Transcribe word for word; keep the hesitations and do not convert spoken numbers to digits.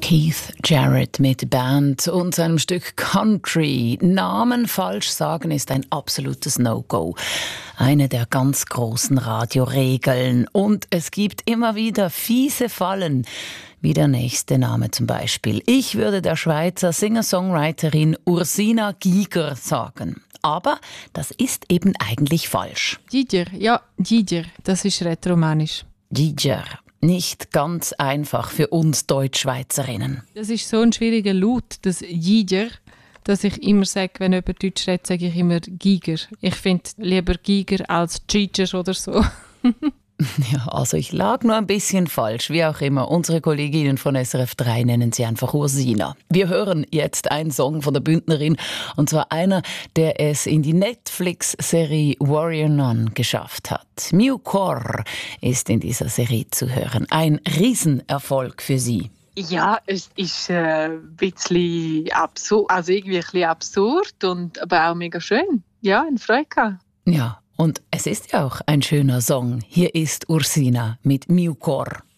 Keith Jarrett mit Band und seinem Stück Country. Namen falsch sagen ist ein absolutes No-Go. Eine der ganz großen Radioregeln. Und es gibt immer wieder fiese Fallen. Wie der nächste Name zum Beispiel. Ich würde der Schweizer Singer-Songwriterin Ursina Giger sagen. Aber das ist eben eigentlich falsch. Giger, ja, Giger, das ist rätoromanisch. Giger. Nicht ganz einfach für uns Deutschschweizerinnen. Das ist so ein schwieriger Laut, das Giger, dass ich immer sage, wenn jemand Deutsch redet, sage ich immer Giger. Ich finde lieber Giger als Giger oder so. Ja, also ich lag nur ein bisschen falsch, wie auch immer. Unsere Kolleginnen von S R F drei nennen sie einfach Ursina. Wir hören jetzt einen Song von der Bündnerin, und zwar einer, der es in die Netflix-Serie Warrior Nun geschafft hat. Miu Kor ist in dieser Serie zu hören. Ein Riesenerfolg für sie. Ja, es ist äh, ein bisschen absurd, also irgendwie ein bisschen absurd, und, aber auch mega schön. Ja, eine Freude gehabt. Ja, und es ist ja auch ein schöner Song. Hier ist Ursina mit Miu Kor.